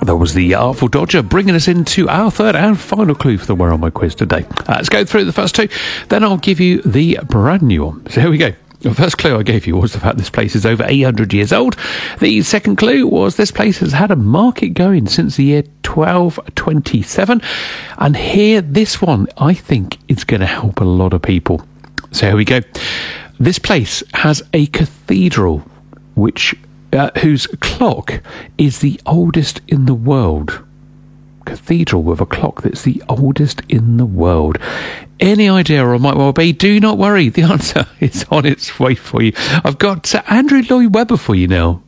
That was the Artful Dodger, bringing us into our third and final clue for the Where Am I quiz today. Let's go through the first two, then I'll give you the brand new one. So here we go. The first clue I gave you was the fact this place is over 800 years old. The second clue was this place has had a market going since the year 1227. And here, this one, I think, is going to help a lot of people. So here we go. This place has a cathedral whose clock is the oldest in the world. Cathedral with a clock that's the oldest in the world. Any idea, or it might well be? Do not worry, the answer is on its way for you. I've got Andrew Lloyd Webber for you now.